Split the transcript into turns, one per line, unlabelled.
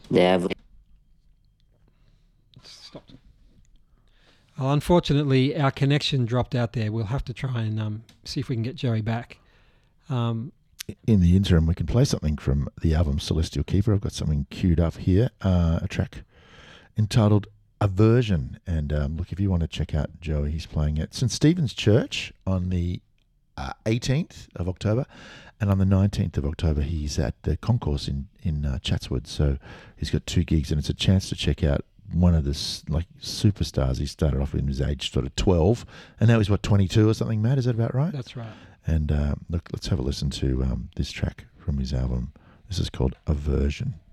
Yeah,
Stopped. Well, unfortunately, our connection dropped out there. We'll have to try and see if we can get Joey back. Um,
In the interim, we can play something from the album Celestial Keeper. I've got something queued up here, a track entitled Aversion. And look, if you want to check out Joey, he's playing at St. Stephen's Church on the 18th of October. And on the 19th of October, he's at the Concourse in Chatswood. So he's got 2 gigs, and it's a chance to check out one of the superstars. He started off in his age sort of 12, and now he's, 22 or something, Matt? Is that about right?
that's right.
And look, let's have a listen to this track from his album. This is called Aversion.